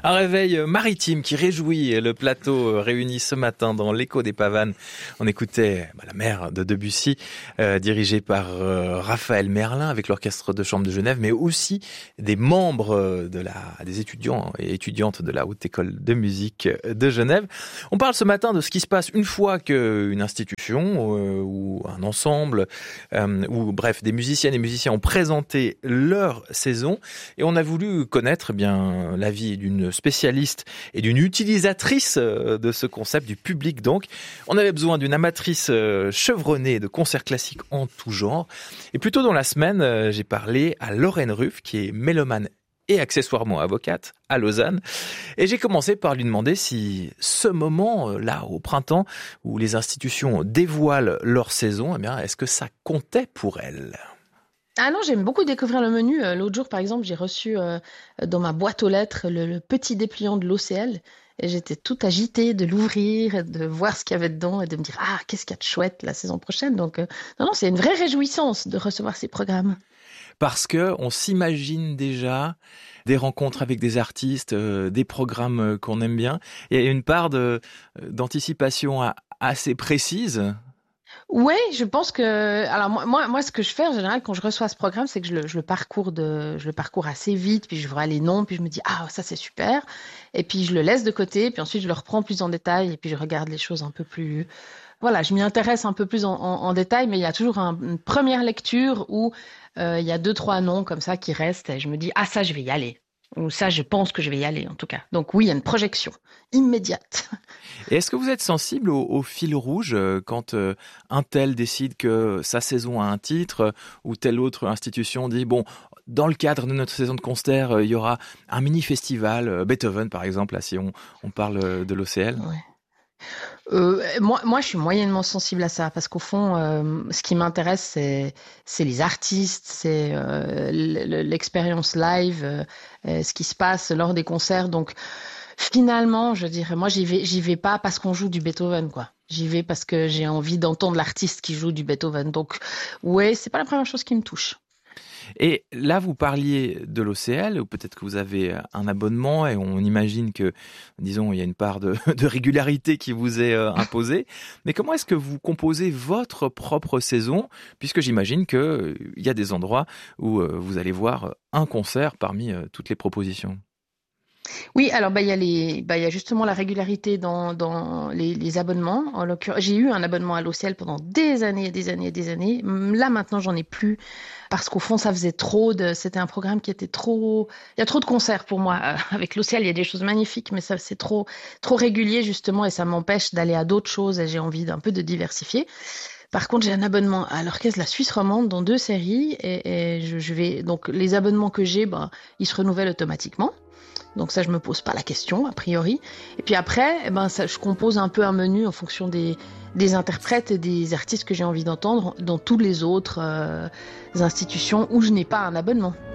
Un réveil maritime qui réjouit le plateau réuni ce matin dans l'Écho des Pavanes. On écoutait La Mer de Debussy, dirigée par Raphaël Merlin avec l'Orchestre de Chambre de Genève, mais aussi des membres des étudiants et étudiantes de la Haute École de Musique de Genève. On parle ce matin de ce qui se passe une fois qu'une institution ou un ensemble, ou bref, des musiciennes et musiciens ont présenté leur saison, et on a voulu connaître l'avis d'une spécialiste et d'une utilisatrice de ce concept, du public donc. On avait besoin d'une amatrice chevronnée de concerts classiques en tout genre. Et plus tôt dans la semaine, j'ai parlé à Lorraine Ruff, qui est mélomane et accessoirement avocate à Lausanne. Et j'ai commencé par lui demander si ce moment-là, au printemps, où les institutions dévoilent leur saison, est-ce que ça comptait pour elle ? Ah non, j'aime beaucoup découvrir le menu. L'autre jour, par exemple, j'ai reçu dans ma boîte aux lettres le petit dépliant de l'OCL et j'étais toute agitée de l'ouvrir, de voir ce qu'il y avait dedans et de me dire « Ah, qu'est-ce qu'il y a de chouette la saison prochaine ?» Donc, non, c'est une vraie réjouissance de recevoir ces programmes. Parce que on s'imagine déjà des rencontres avec des artistes, des programmes qu'on aime bien. Il y a une part d'anticipation assez précise. Ouais, je pense que alors moi ce que je fais en général quand je reçois ce programme, c'est que je le parcours assez vite, puis je vois les noms, puis je me dis ah ça c'est super, et puis je le laisse de côté, puis ensuite je le reprends plus en détail, et puis je regarde les choses un peu plus. Voilà, je m'y intéresse un peu plus en détail, mais il y a toujours une première lecture où il y a 2-3 noms comme ça qui restent, et je me dis ah ça je vais y aller. Ou ça, je pense que je vais y aller, en tout cas. Donc oui, il y a une projection immédiate. Et est-ce que vous êtes sensible au fil rouge quand un tel décide que sa saison a un titre ou telle autre institution dit bon, dans le cadre de notre saison de concert, il y aura un mini-festival, Beethoven par exemple, là, si on parle de l'OCL. Ouais. Moi, je suis moyennement sensible à ça parce qu'au fond, ce qui m'intéresse, c'est les artistes, c'est l'expérience live, ce qui se passe lors des concerts. Donc, finalement, je dirais, moi, j'y vais pas parce qu'on joue du Beethoven, quoi. J'y vais parce que j'ai envie d'entendre l'artiste qui joue du Beethoven. Donc, ouais, c'est pas la première chose qui me touche. Et là, vous parliez de l'OCL, ou peut-être que vous avez un abonnement, et on imagine que, disons, il y a une part de régularité qui vous est imposée. Mais comment est-ce que vous composez votre propre saison, puisque j'imagine qu'il y a des endroits où vous allez voir un concert parmi toutes les propositions. Oui, alors il y a justement la régularité dans les abonnements. En l'occurrence, j'ai eu un abonnement à l'OCL pendant des années et des années et des années. Là maintenant, j'en ai plus parce qu'au fond, ça faisait c'était un programme qui était trop. Il y a trop de concerts pour moi. Avec l'OCL, il y a des choses magnifiques, mais ça c'est trop régulier justement et ça m'empêche d'aller à d'autres choses. Et j'ai envie d'un peu de diversifier. Par contre, j'ai un abonnement à l'Orchestre de la Suisse romande dans 2 séries et je vais donc les abonnements que j'ai, ils se renouvellent automatiquement. Donc ça, je me pose pas la question, a priori. Et puis après, je compose un peu un menu en fonction des interprètes et des artistes que j'ai envie d'entendre dans toutes les autres institutions où je n'ai pas un abonnement.